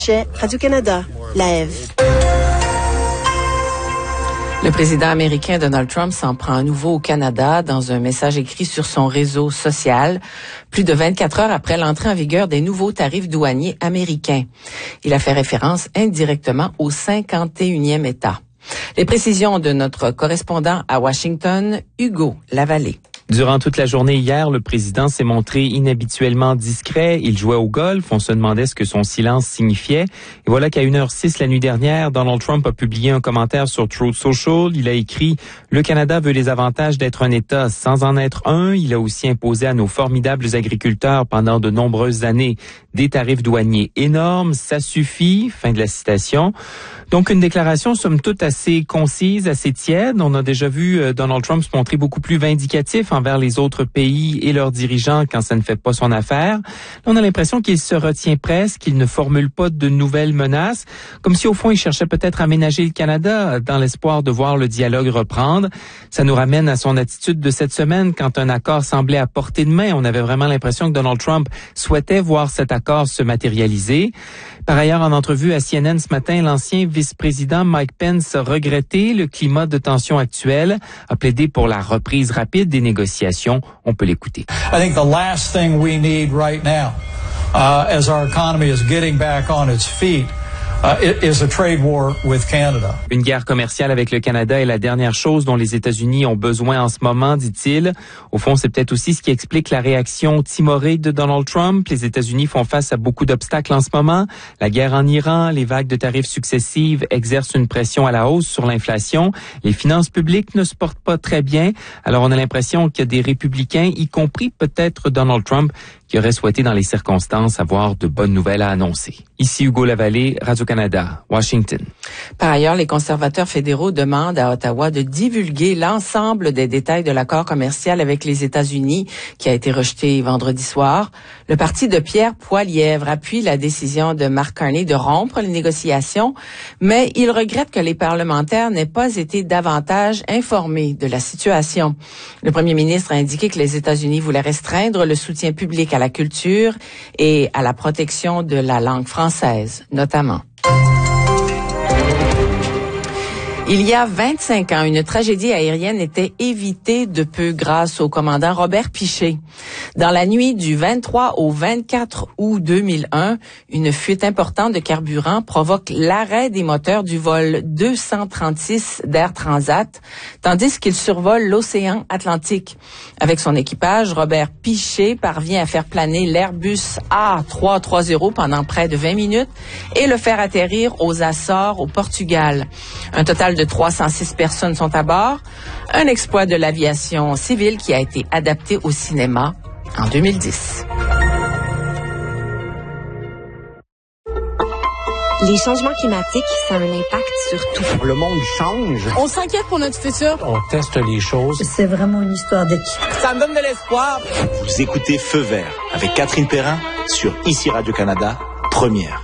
Radio-Canada, la Ève. Le président américain Donald Trump s'en prend à nouveau au Canada dans un message écrit sur son réseau social, plus de 24 heures après l'entrée en vigueur des nouveaux tarifs douaniers américains. Il a fait référence indirectement au 51e État. Les précisions de notre correspondant à Washington, Hugo Lavallée. Durant toute la journée hier, le président s'est montré inhabituellement discret. Il jouait au golf. On se demandait ce que son silence signifiait. Et voilà qu'à 1h06 la nuit dernière, Donald Trump a publié un commentaire sur Truth Social. Il a écrit « Le Canada veut les avantages d'être un État sans en être un. Il a aussi imposé à nos formidables agriculteurs pendant de nombreuses années des tarifs douaniers énormes. Ça suffit. » Fin de la citation. Donc, une déclaration, somme toute, assez concise, assez tiède. On a déjà vu Donald Trump se montrer beaucoup plus vindicatif envers les autres pays et leurs dirigeants quand ça ne fait pas son affaire. Là, on a l'impression qu'il se retient presque, qu'il ne formule pas de nouvelles menaces, comme si au fond il cherchait peut-être à aménager le Canada dans l'espoir de voir le dialogue reprendre. Ça nous ramène à son attitude de cette semaine quand un accord semblait à portée de main. On avait vraiment l'impression que Donald Trump souhaitait voir cet accord se matérialiser. Par ailleurs, en entrevue à CNN ce matin, l'ancien vice-président Mike Pence a regretté le climat de tension actuel, a plaidé pour la reprise rapide des négociations. On peut l'écouter. I think the last thing we need right now, as our economy is getting back on its feet, is a trade war with Canada. Une guerre commerciale avec le Canada est la dernière chose dont les États-Unis ont besoin en ce moment, dit-il. Au fond, c'est peut-être aussi ce qui explique la réaction timorée de Donald Trump. Les États-Unis font face à beaucoup d'obstacles en ce moment. La guerre en Iran, les vagues de tarifs successives exercent une pression à la hausse sur l'inflation. Les finances publiques ne se portent pas très bien. Alors, on a l'impression qu'il y a des républicains, y compris peut-être Donald Trump, qui auraient souhaité dans les circonstances avoir de bonnes nouvelles à annoncer. Ici Hugo Lavallée, Radio-Canada, Washington. Par ailleurs, les conservateurs fédéraux demandent à Ottawa de divulguer l'ensemble des détails de l'accord commercial avec les États-Unis qui a été rejeté vendredi soir. Le parti de Pierre Poilievre appuie la décision de Mark Carney de rompre les négociations, mais il regrette que les parlementaires n'aient pas été davantage informés de la situation. Le premier ministre a indiqué que les États-Unis voulaient restreindre le soutien public à la culture et à la protection de la langue française, notamment. Il y a 25 ans, une tragédie aérienne était évitée de peu grâce au commandant Robert Piché. Dans la nuit du 23 au 24 août 2001, une fuite importante de carburant provoque l'arrêt des moteurs du vol 236 d'Air Transat, tandis qu'il survole l'océan Atlantique. Avec son équipage, Robert Piché parvient à faire planer l'Airbus A330 pendant près de 20 minutes et le faire atterrir aux Açores, au Portugal. Un total de 306 personnes sont à bord. Un exploit de l'aviation civile qui a été adapté au cinéma en 2010. Les changements climatiques, ça a un impact sur tout. Le monde change. On s'inquiète pour notre futur. On teste les choses. C'est vraiment une histoire d'équipe. Ça me donne de l'espoir. Vous écoutez Feu vert avec Catherine Perrin sur ici Radio-Canada, première.